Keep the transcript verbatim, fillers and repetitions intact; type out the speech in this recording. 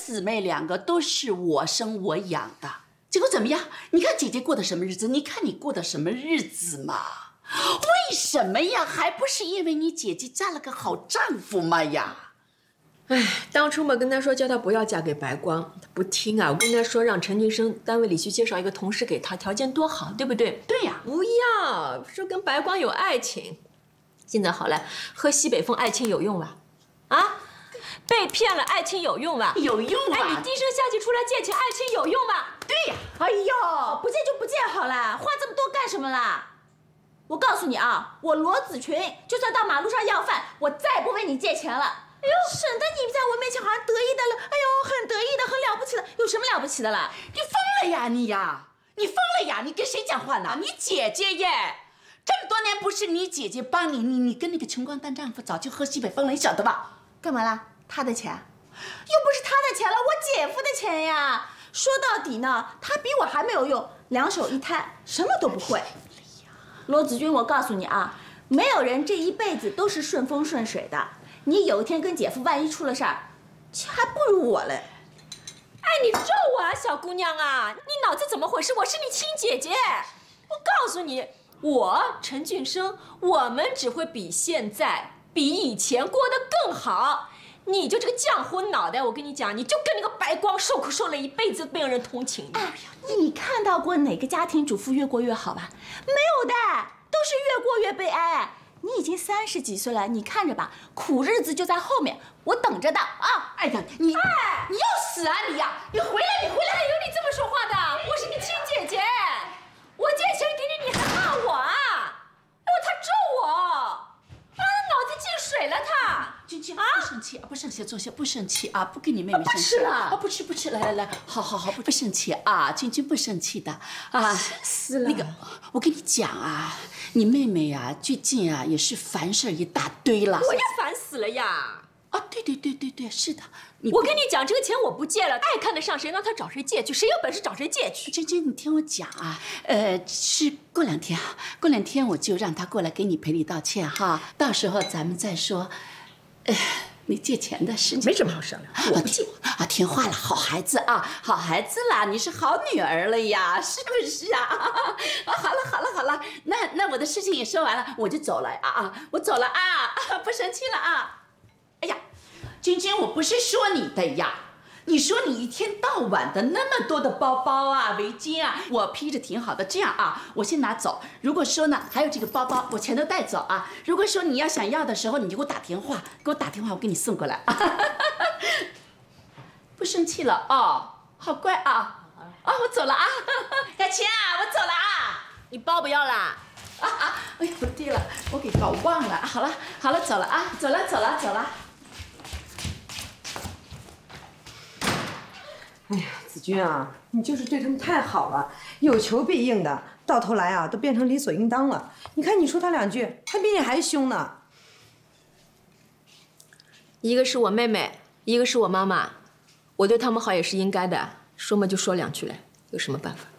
姊妹两个都是我生我养的，结果怎么样？你看姐姐过的什么日子？你看你过的什么日子嘛？为什么呀？还不是因为你姐姐嫁了个好丈夫嘛呀？ 哎，当初嘛跟他说叫他不要嫁给白光，他不听啊！我跟他说让陈俊生单位里去介绍一个同事给他，条件多好，对不对？ 对呀， 不要说跟白光有爱情。现在好了，喝西北风爱情有用吧？啊，被骗了爱情有用吧？ 有用啊！ 哎，你低声下气出来借钱，爱情有用吧？ 对呀。 哎呦，不借就不借好了，话这么多干什么啦？我告诉你啊，我罗子群就算到马路上要饭，我再也不问你借钱了。哎呦，省得你在我面前好像得意的了，哎呦，很得意的，很了不起的，有什么了不起的了？ 你疯了呀你呀！你疯了呀！你跟谁讲话呢？你姐姐耶！这么多年不是你姐姐帮你，你你跟那个穷光蛋丈夫早就喝西北风了，你晓得吧？ 干嘛啦？他的钱，又不是他的钱了，我姐夫的钱呀。说到底呢，他比我还没有用，两手一摊，什么都不会。罗子君，我告诉你啊，没有人这一辈子都是顺风顺水的。你有一天跟姐夫万一出了事儿，还不如我嘞。 哎，你咒我啊，小姑娘啊！你脑子怎么回事？我是你亲姐姐，我告诉你，我陈俊生，我们只会比现在、比以前过得更好。你就这个浆糊脑袋，我跟你讲，你就跟那个白光受苦受了一辈子，没有人同情你。 哎呀，你看到过哪个家庭主妇越过越好吧？没有的，都是越过越悲哀。你已经三十几岁了，你看着吧，苦日子就在后面，我等着的啊！ 哎呀，你哎，你要死啊你呀！你回来，你回来！ 有你这么说话的？我是你亲姐姐，我借钱给你，你还骂我啊？哎呦，他咒我，啊，脑子进水了他。 君君，不生气啊，不生气，坐下，不生气啊，不跟你妹妹生气。 不吃了啊，不吃不吃，来来来，好好好，不不生气啊，君君不生气的啊。 死了。 那个，我跟你讲啊，你妹妹啊，最近啊也是烦事一大堆了。 我也烦死了呀！ 啊，对对对对对，是的。 我跟你讲，这个钱我不借了，爱看得上谁，让他找谁借去，谁有本事找谁借去。 君君，你听我讲啊，呃，是过两天啊，过两天我就让他过来给你赔礼道歉哈，到时候咱们再说。呃，你借钱的事情没什么好商量，我不借啊，听话了，好孩子啊，好孩子啦，你是好女儿了呀，是不是啊？啊，好了好了好了，那那我的事情也说完了，我就走了啊啊，我走了啊，不生气了啊。哎呀，君君，我不是说你的呀。你说你一天到晚的那么多的包包啊、围巾啊，我披着挺好的。这样啊，我先拿走。如果说呢，还有这个包包，我全都带走啊。如果说你要想要的时候，你就给我打电话，给我打电话，我给你送过来。不生气了哦，好乖啊。啊，我走了啊，雅琴啊，我走了啊。 你包不要啦？ 啊啊，哎呀，不对了，我给搞忘了。好了好了，走了啊，走了走了走了。 哎呀，子君啊，你就是对他们太好了，有求必应的，到头来啊，都变成理所应当了。你看你说他两句，他比你还凶呢。 一个是我妹妹，一个是我妈妈，我对他们好也是应该的，说嘛就说两句来，有什么办法？